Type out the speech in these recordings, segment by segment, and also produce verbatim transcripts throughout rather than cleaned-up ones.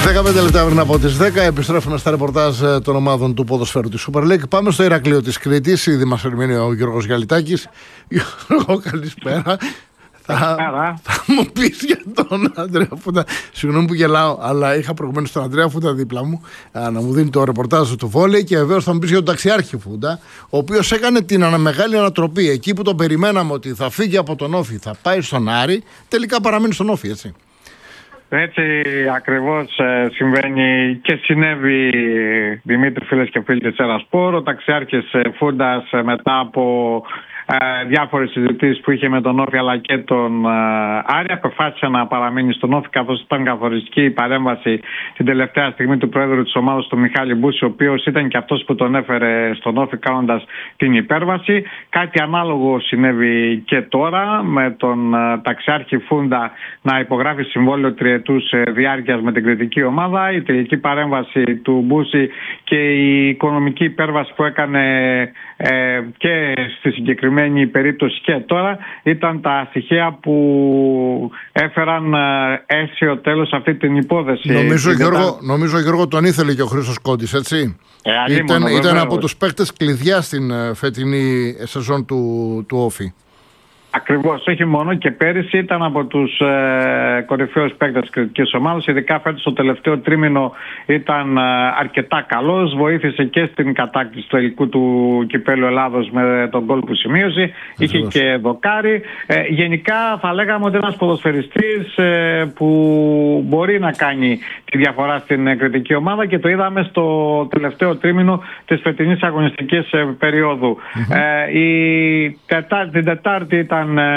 δεκαπέντε λεπτά πριν από τις δέκα επιστρέφουμε στα ρεπορτάζ των ομάδων του ποδοσφαίρου της Super League. Πάμε στο Ηράκλειο της Κρήτης. Ήδη μας ερμηνεύει ο Γιώργος Γιαλιτάκης. Γιώργο, καλησπέρα. Θα, θα μου πεις για τον Ανδρέα Φούντα. Συγγνώμη που γελάω, αλλά είχα προηγουμένως τον Ανδρέα Φούντα δίπλα μου να μου δίνει το ρεπορτάζ του βόλεϊ. Και βεβαίως θα μου πεις για τον ταξιάρχη Φούντα, ο οποίος έκανε την μεγάλη ανατροπή. Εκεί που τον περιμέναμε ότι θα φύγει από τον Όφη, θα πάει στον Άρη, τελικά παραμένει στον Όφη, έτσι. Έτσι ακριβώς ε, συμβαίνει και συνέβη, Δημήτρη, φίλες και φίλοι της Ερασπόρ. Ο ταξιάρχης ε, Φούντας ε, μετά από ε, διάφορες συζητήσεις που είχε με τον Όφη αλλά και τον ε, Άρη, αποφάσισε να παραμείνει στον Όφη, καθώς ήταν καθοριστική η παρέμβαση την τελευταία στιγμή του πρόεδρου της ομάδας, του Μιχάλη Μπούση, ο οποίος ήταν και αυτός που τον έφερε στον Όφη κάνοντας την υπέρβαση. Κάτι ανάλογο συνέβη και τώρα, με τον ε, ταξιάρχη Φούντα να υπογράφει συμβόλαιο τριετούς ε, διάρκειας με την κριτική ομάδα. Η τελική παρέμβαση του Μπούση και η οικονομική υπέρβαση που έκανε ε, και στη συγκεκριμένη περίπτωση και τώρα ήταν τα στοιχεία που έφεραν ε, αίσιο τέλος αυτή την υπόθεση. Νομίζω, Γιώργο, νομίζω Γιώργο, τον ήθελε και ο Χρήστος Κόντης, έτσι. Ε, ήταν, μόνο, ήταν από τους παίκτες κλειδιά στην φετινή σεζόν του, του Όφη. Ακριβώς, όχι μόνο, και πέρυσι ήταν από τους ε, κορυφαίους παίκτες της κριτικής ομάδας. Ειδικά φέτος στο τελευταίο τρίμηνο ήταν ε, αρκετά καλός. Βοήθησε και στην κατάκτηση του τελικού του Κυπέλλου Ελλάδος με τον γκολ που σημείωσε. Είχε και δοκάρι. Ε, γενικά θα λέγαμε ότι ένας ποδοσφαιριστής ε, που μπορεί να κάνει τη διαφορά στην ε, κριτική ομάδα, και το είδαμε στο τελευταίο τρίμηνο της φετινής αγωνιστικής ε, περίοδου. Mm-hmm. Ε, η τετά, την Τετάρτη ήταν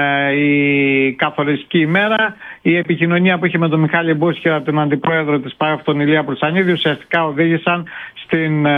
η καθοριστική ημέρα. Η επικοινωνία που είχε με τον Μιχάλη Μπούσχερα, τον αντιπρόεδρο της ΠΑΕΦ, τον Ηλία Προυσανίδη, ουσιαστικά οδήγησαν στην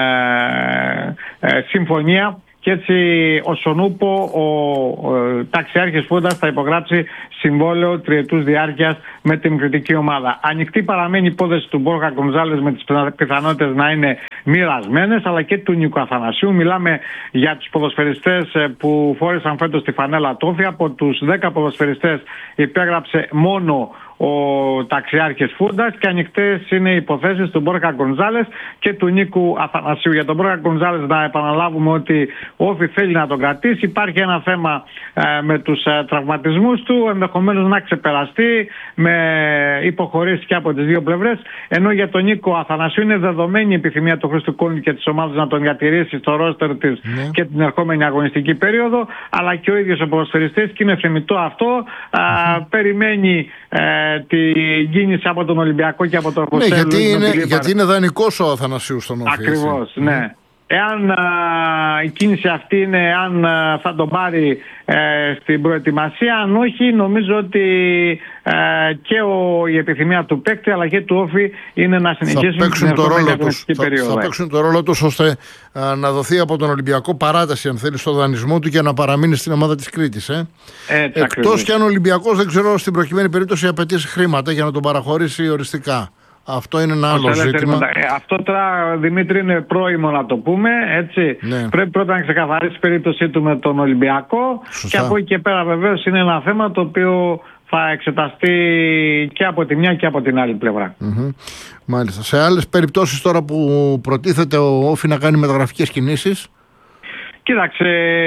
ε, ε, συμφωνία. Και έτσι ο Σονούπο, ο, ο ταξιάρχης Φούντας, θα υπογράψει συμβόλαιο τριετούς διάρκειας με την κριτική ομάδα. Ανοιχτή παραμένει η υπόθεση του Μπόρχα Γκονζάλες με τις πιθανότητες να είναι μοιρασμένες, αλλά και του Νίκου Αθανασίου. Μιλάμε για τους ποδοσφαιριστές που φόρησαν φέτος τη φανέλα Τόφη. Από τους δέκα ποδοσφαιριστές υπέγραψε μόνο ο ταξιάρχης Φούντας, και ανοιχτές είναι οι υποθέσεις του Μπόρχα Γκονζάλες και του Νίκου Αθανασίου. Για τον Μπόρχα Γκονζάλες να επαναλάβουμε ότι ο Όφη θέλει να τον κρατήσει. Υπάρχει ένα θέμα ε, με τους ε, τραυματισμούς του, ενδεχομένως να ξεπεραστεί με υποχωρήσεις και από τις δύο πλευρές. Ενώ για τον Νίκο Αθανασίου είναι δεδομένη η επιθυμία του Χρήστου Κόνη και της ομάδας να τον διατηρήσει στο ρόστερ της ναι. και την ερχόμενη αγωνιστική περίοδο, αλλά και ο ίδιος ο ποδοσφαιριστής, και είναι θεμιτό αυτό. Mm-hmm. Ε, περιμένει ε, την κίνηση από τον Ολυμπιακό και από τον Ρωσέλ. Ναι, γιατί είναι, γιατί είναι δανεικός ο Αθανασίου στον Όφη. Ακριβώς, ναι. Mm. Εάν α, η κίνηση αυτή είναι, αν α, θα τον πάρει ε, στην προετοιμασία, αν όχι, νομίζω ότι ε, και ο, η επιθυμία του παίκτη αλλά και του Όφη είναι να συνεχίσουν την ερχόμενη αγωνιστική περίοδο. Θα παίξουν το ρόλο τους ώστε α, να δοθεί από τον Ολυμπιακό παράταση, αν θέλει, στο δανεισμό του και να παραμείνει στην ομάδα της Κρήτης. Ε. Εκτός κι αν ο Ολυμπιακός, δεν ξέρω, στην προκειμένη περίπτωση απαιτήσει χρήματα για να τον παραχωρήσει οριστικά. Αυτό είναι ένα άλλο ζήτημα. Αυτό τώρα, Δημήτρη, είναι πρόημο να το πούμε, έτσι. Ναι. Πρέπει πρώτα να ξεκαθαρίσει η περίπτωσή του με τον Ολυμπιακό. Σωστά. Και από εκεί και πέρα βεβαίως είναι ένα θέμα το οποίο θα εξεταστεί και από τη μια και από την άλλη πλευρά. Mm-hmm. Μάλιστα. Σε άλλες περιπτώσεις τώρα που προτίθεται ο Όφη να κάνει μεταγραφικές κινήσεις. Κοίταξε,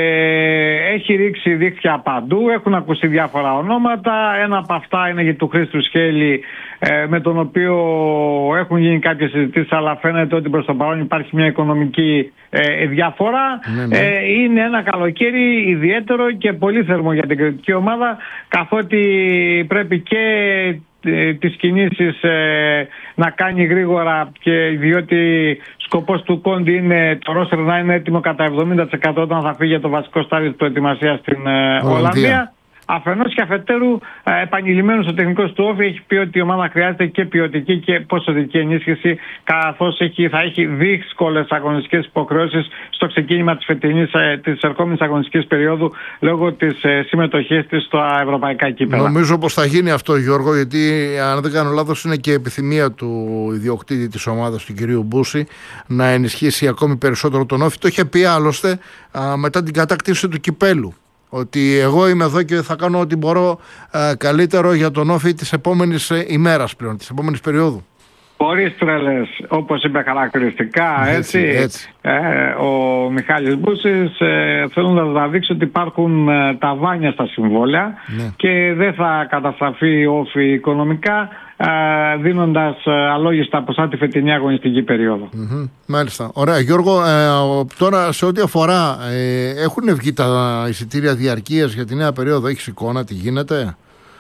έχει ρίξει δίχτυα παντού, έχουν ακουστεί διάφορα ονόματα. Ένα από αυτά είναι για του Χρήστου Σχέλη, ε, με τον οποίο έχουν γίνει κάποιες συζητήσεις, αλλά φαίνεται ότι προς το παρόν υπάρχει μια οικονομική ε, διαφορά. Ναι, ναι. Ε, είναι ένα καλοκαίρι ιδιαίτερο και πολύ θερμό για την κριτική ομάδα, καθότι πρέπει και τις κινήσεις ε, να κάνει γρήγορα, και διότι σκοπός του Κόντι είναι το ρόστερ να είναι έτοιμο κατά εβδομήντα τοις εκατό όταν θα φύγει για το βασικό στάδιο της προετοιμασίας στην ε, Ολλανδία. Αφενός και αφετέρου, επανειλημμένος ο τεχνικός του Όφη έχει πει ότι η ομάδα χρειάζεται και ποιοτική και ποσοτική ενίσχυση, καθώς έχει, θα έχει δύσκολες αγωνιστικές υποχρεώσεις στο ξεκίνημα της φετινής, της ερχόμενης αγωνιστικής περίοδου, λόγω της συμμετοχής της στα ευρωπαϊκά κύπελλα. Νομίζω πως θα γίνει αυτό, Γιώργο, γιατί αν δεν κάνω λάθος είναι και επιθυμία του ιδιοκτήτη της ομάδας, του κυρίου Μπούση, να ενισχύσει ακόμη περισσότερο τον Όφη. Το είχε πει άλλωστε α, μετά την κατάκτηση του κυπέλου, ότι εγώ είμαι εδώ και θα κάνω ό,τι μπορώ ε, καλύτερο για τον Όφη της επόμενης ε, ημέρας πλέον, της επόμενης περίοδου. χωρίς τρέλες, όπως είπε χαρακτηριστικά, έτσι, έτσι, έτσι. Ε, ο Μιχάλης Μπούσης, ε, θέλοντας να δείξει ότι υπάρχουν ε, ταβάνια στα συμβόλαια, ναι, και δεν θα καταστραφεί όφη οικονομικά, ε, δίνοντας ε, αλόγιστα ποσά τη φετινή αγωνιστική περίοδο. Mm-hmm. Μάλιστα. Ωραία. Γιώργο, ε, τώρα σε ό,τι αφορά, ε, έχουν βγει τα εισιτήρια διαρκείας για τη νέα περίοδο, έχεις εικόνα τι γίνεται?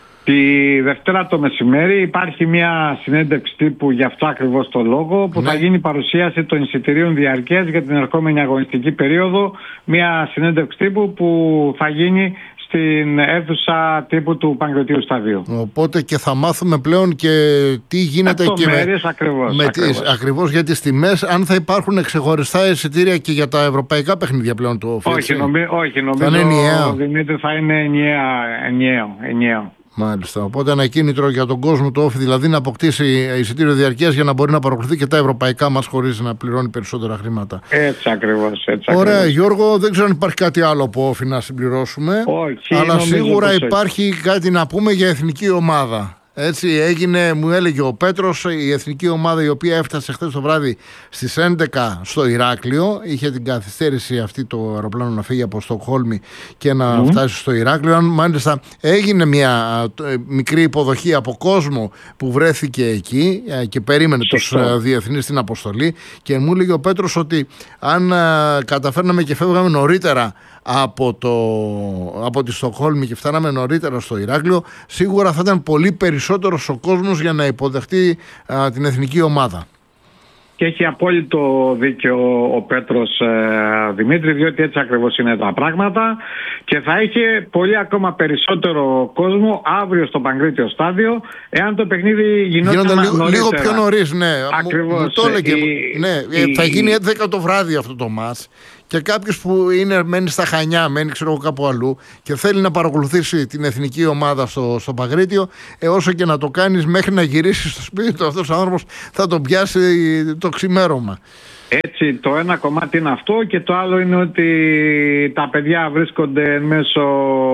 Τη Δευτέρα το μεσημέρι υπάρχει μια συνέντευξη τύπου για αυτό ακριβώς το λόγο, που ναι, θα γίνει παρουσίαση των εισιτηρίων διαρκείας για την ερχόμενη αγωνιστική περίοδο. Μια συνέντευξη τύπου που θα γίνει στην αίθουσα τύπου του Παγκρατίου Σταδίου. Οπότε και θα μάθουμε πλέον και τι γίνεται και με, ακριβώς, με ακριβώς. Τις, ακριβώς για τις τιμές, αν θα υπάρχουν ξεχωριστά εισιτήρια και για τα ευρωπαϊκά παιχνίδια πλέον του ΟΦΗ. Όχι, νομί, όχι νομίζω, Δημήτρη, θα είναι ενιαίο, ενιαίο, ενιαίο. Μάλιστα. Οπότε ένα κίνητρο για τον κόσμο του ΟΦΗ, δηλαδή να αποκτήσει εισιτήριο διαρκείας για να μπορεί να παρακολουθεί και τα ευρωπαϊκά μας χωρίς να πληρώνει περισσότερα χρήματα. Έτσι ακριβώς. Έτσι Ωραία, ακριβώς. Γιώργο, δεν ξέρω αν υπάρχει κάτι άλλο από ΟΦΗ να συμπληρώσουμε. Όχι, αλλά σίγουρα υπάρχει όχι. κάτι να πούμε για εθνική ομάδα. Έτσι έγινε, μου έλεγε ο Πέτρος, η εθνική ομάδα η οποία έφτασε χθες το βράδυ στις έντεκα στο Ηράκλειο. Είχε την καθυστέρηση αυτή το αεροπλάνο να φύγει από Στοκχόλμη και να mm. φτάσει στο Ηράκλειο. Αν μάλιστα έγινε μια μικρή υποδοχή από κόσμο που βρέθηκε εκεί και περίμενε τους διεθνείς στην αποστολή, και μου έλεγε ο Πέτρος ότι αν καταφέρναμε και φεύγαμε νωρίτερα από, το, από τη Στοκχόλμη και φτάναμε νωρίτερα στο Ηράκλειο, σίγουρα θα ήταν πολύ περισσότερος ο κόσμος για να υποδεχτεί α, την εθνική ομάδα. Και έχει απόλυτο δίκιο ο Πέτρος, ε, Δημήτρη, διότι έτσι ακριβώς είναι τα πράγματα, και θα είχε πολύ ακόμα περισσότερο κόσμο αύριο στο Παγκρίτιο Στάδιο, εάν το παιχνίδι γινόταν λίγο, λίγο πιο νωρίς. Ναι, ακριβώς. Μου, μου το έλεγε, η, ναι, η, θα γίνει έντεκα το βράδυ αυτό το μάτς. Και κάποιος που είναι, μένει στα Χανιά, μένει ξέρω κάπου αλλού και θέλει να παρακολουθήσει την εθνική ομάδα στο, στο Παγκρίτιο, ε, όσο και να το κάνεις μέχρι να γυρίσει στο σπίτι του, αυτός ο άνθρωπος θα τον πιάσει το ξημέρωμα. Έτσι, το ένα κομμάτι είναι αυτό, και το άλλο είναι ότι τα παιδιά βρίσκονται μέσω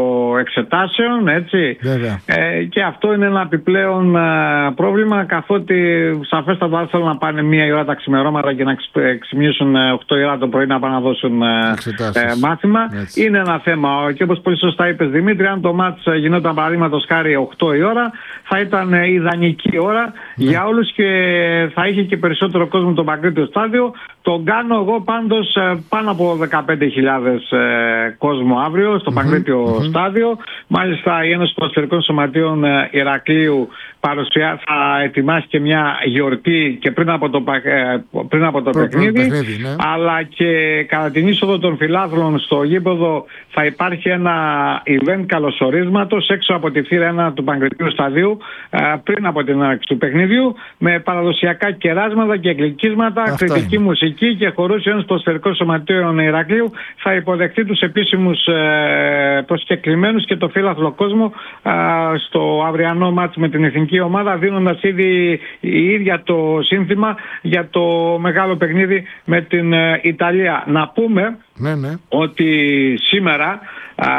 εξετάσεων, έτσι. Ε, και αυτό είναι ένα επιπλέον ε, πρόβλημα, καθότι σαφέστατα θέλουν να πάνε μία η ώρα τα ξημερώματα και να ξυπνήσουν οκτώ η ώρα το πρωί να πάνε να δώσουν ε, ε, μάθημα. Έτσι. Είναι ένα θέμα, και όπως πολύ σωστά είπες, Δημήτρη, αν το μάτς γινόταν παραδείγματος χάρη οκτώ η ώρα, θα ήταν ιδανική ώρα, ναι, για όλους, και θα είχε και περισσότερο κόσμο το Παγκρίτιο Στάδιο. Τον κάνω εγώ πάντως πάνω από δεκαπέντε χιλιάδες ε, κόσμο αύριο στο mm-hmm. Παγκρίτιο mm-hmm. Στάδιο. Μάλιστα η Ένωση Ποδοσφαιρικών Σωματείων ε, Ηρακλείου παρουσιά, θα ετοιμάσει και μια γιορτή και πριν από το, ε, πριν από το Προ, παιχνίδι, παιχνίδι ναι. αλλά και κατά την είσοδο των φιλάθλων στο γήπεδο θα υπάρχει ένα event καλωσορίσματος έξω από τη θύρα ένα του Παγκριτίου Σταδίου ε, πριν από την έναρξη του παιχνιδιού, με παραδοσιακά κεράσματα και εκκλικίσματα, κριτική μουσική, και χορούς η Ένωση Ποδοσφαιρικών Σωματείων Ηρακλείου θα υποδεχτεί τους επίσημους ε, προσκεκλημένους και το φίλαθλο κόσμο ε, στο αυριανό μάτς με την εθνική ομάδα, δίνοντας ήδη η ίδια το σύνθημα για το μεγάλο παιχνίδι με την ε, Ιταλία. Να πούμε ναι, ναι. ότι σήμερα α,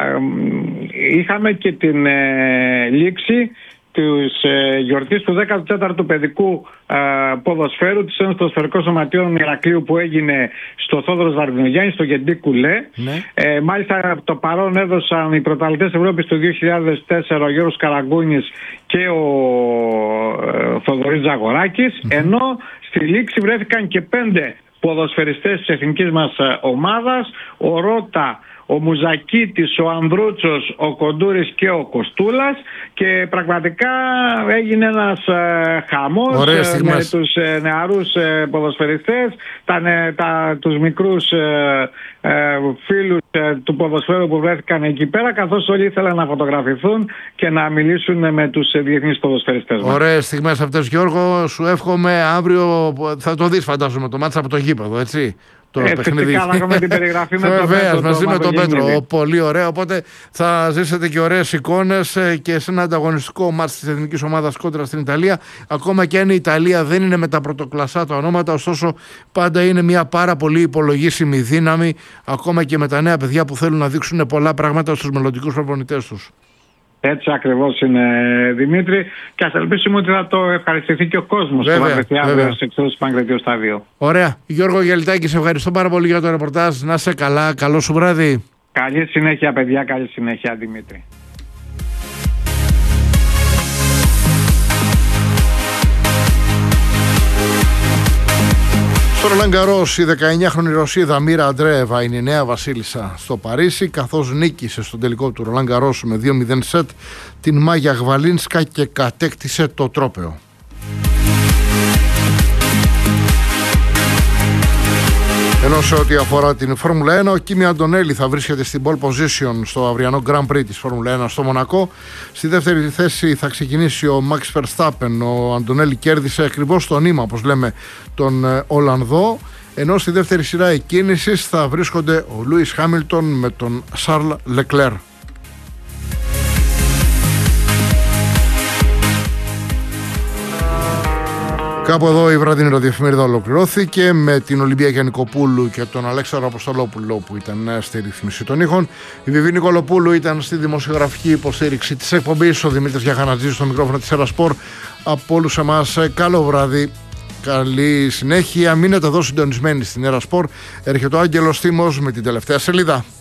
είχαμε και την ε, λήξη της ε, γιορτής του δέκατου τέταρτου παιδικού ε, ποδοσφαίρου της Ένωσης Ποδοσφαιρικών Σωματείων Ηρακλείου, που έγινε στο Θόδωρος Δαρδινογιάννη, στο Γεντή Κουλέ. Ναι. Ε, μάλιστα το παρόν έδωσαν οι πρωταθλητές Ευρώπης του δύο χιλιάδες τέσσερα, ο Γιώργος Καραγκούνης και ο ε, Θοδωρής Ζαγοράκης, mm-hmm. ενώ στη λήξη βρέθηκαν και πέντε ποδοσφαιριστές της εθνικής μας ομάδας, ο Ρώτα, ο Μουζακίτης, ο Ανδρούτσος, ο Κοντούρης και ο Κοστούλας, και πραγματικά έγινε ένας ε, χαμός ε, με τους ε, νεαρούς ε, ποδοσφαιριστές, τα, τα, τους μικρούς ε, ε, φίλους ε, του ποδοσφαίρου που βρέθηκαν εκεί πέρα, καθώς όλοι ήθελαν να φωτογραφηθούν και να μιλήσουν με τους ε, διεθνείς ποδοσφαιριστές. Ωραίες στιγμές αυτές, Γιώργο, σου εύχομαι. Αύριο θα το δεις, φαντάζομαι, το μάτς από το γήπεδο, έτσι. Το ε, παιχνίδι. Κάναμε την περιγραφή με τον Πέτρο. Μαζί με τον Πέτρο. Πολύ ωραία. Οπότε θα ζήσετε και ωραίες εικόνες και σε ένα ανταγωνιστικό μάτς της εθνικής ομάδας κόντρα στην Ιταλία. Ακόμα και αν η Ιταλία δεν είναι με τα πρωτοκλασσά τα ονόματα, ωστόσο πάντα είναι μια πάρα πολύ υπολογίσιμη δύναμη, ακόμα και με τα νέα παιδιά που θέλουν να δείξουν πολλά πράγματα στους μελλοντικούς προπονητές τους. Έτσι ακριβώς είναι, Δημήτρη. Και ας ελπίσουμε ότι θα το ευχαριστηθεί και ο κόσμος που θα βρεθεί αύριο στις εξόδους του Παγκρατίου Σταδίου. Ωραία. Γιώργο Γιαλιτάκη, σε ευχαριστώ πάρα πολύ για το ρεπορτάζ. Να είσαι καλά. Καλό σου βράδυ. Καλή συνέχεια, παιδιά. Καλή συνέχεια, Δημήτρη. Στο Ρολάν Γκαρός η δεκαεννιάχρονη Ρωσίδα Μίρα Αντρέεβα είναι η νέα βασίλισσα στο Παρίσι, καθώς νίκησε στον τελικό του Ρολάν Γκαρός με δύο μηδέν σετ την Μάγια Γβαλίνσκα και κατέκτησε το τρόπαιο. Ενώ σε ό,τι αφορά την Φόρμουλα ένα, ο Κίμι Αντωνέλη θα βρίσκεται στην pole position στο αυριανό Grand Prix της Φόρμουλα ένα στο Μονακό. Στη δεύτερη θέση θα ξεκινήσει ο Max Verstappen. Ο Αντωνέλη κέρδισε ακριβώς το νήμα, όπως λέμε, τον Ολλανδό. Ενώ στη δεύτερη σειρά εκκίνησης θα βρίσκονται ο Λούις Χάμιλτον με τον Σαρλ Λεκλέρ. Κάπου εδώ η βραδινή ραδιοεφημερίδα ολοκληρώθηκε με την Ολυμπία Γιαννικοπούλου και τον Αλέξανδρο Αποστολόπουλο που ήταν στη ρύθμιση των ήχων. Η Βιβί Νικολοπούλου ήταν στη δημοσιογραφική υποστήριξη της εκπομπής. Ο Δημήτρης Γιαχανατζής στο μικρόφωνο της Ερασπορ. Από όλους εμάς καλό βράδυ, καλή συνέχεια. Μείνετε εδώ συντονισμένοι στην Ερασπορ. Έρχεται ο Άγγελος Θήμος με την τελευταία σελίδα.